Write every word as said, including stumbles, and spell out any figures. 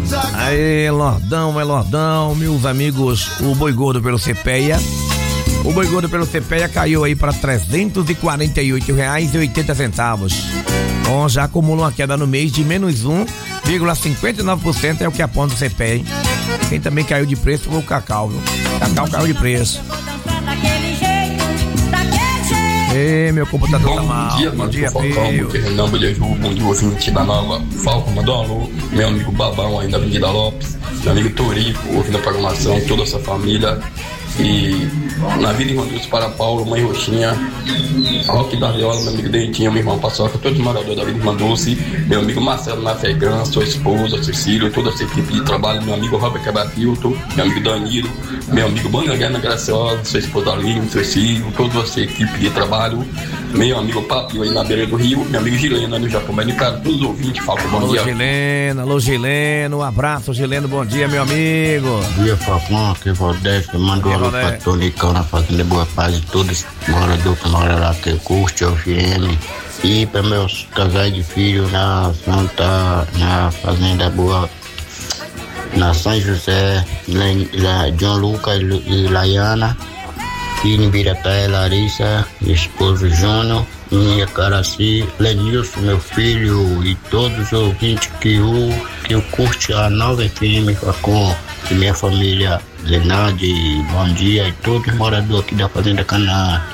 Aê, Lordão, é Lordão, meus amigos, o boi gordo pelo Cepeia. O boi gordo pelo Cepeia caiu aí para trezentos e quarenta e oito reais e oitenta centavos. Bom, já acumula uma queda no mês de menos um vírgula cinquenta e nove por cento, é o que aponta o Cepeia. Quem também caiu de preço foi o Cacau, viu? Cacau caiu de preço. Ei, meu computador bom tá mal. Dia, Bom dia, filho. Renan Bilheju, bom dia, ouvinte da Nova Falco, mandou um alô. Meu amigo Babão, aí da Avenida Lopes. Meu amigo Torico, ouvindo a programação, toda essa família. E na Vida Irmã Dulce para Paulo, Mãe Roxinha, Roque da Viola, meu amigo Dentinho, meu irmão Paçoca, todos os moradores da Vida Irmã Dulce, meu amigo Marcelo Nafegan, sua esposa, Cecília, toda essa equipe de trabalho, meu amigo Robert Quebratilto, meu amigo Danilo, meu amigo Banagana Graciosa, sua esposa Aline, seu filho, toda essa equipe de trabalho, meu amigo Papio aí na beira do rio, meu amigo Gilena no Japão Americano, todos os ouvintes, Falco, bom alô, dia. Gilena, alô Gileno, um abraço, Gileno, bom dia, meu amigo. Bom dia, Falcão, aqui é Valdésio, manda um alô pra Tonicão na Fazenda Boa Paz e todos os moradores que moram lá, que curte o F M. E para meus casais de filhos na Santa, na Fazenda Boa, na São José, lá, John Lucas e Laiana, e em Biratá, Larissa, esposo Júnior, minha Caraci, Lenilson, meu filho, e todos os ouvintes que o que eu curte a Nova F M, com minha família Zenade, bom dia, e todos os moradores aqui da Fazenda Canaã.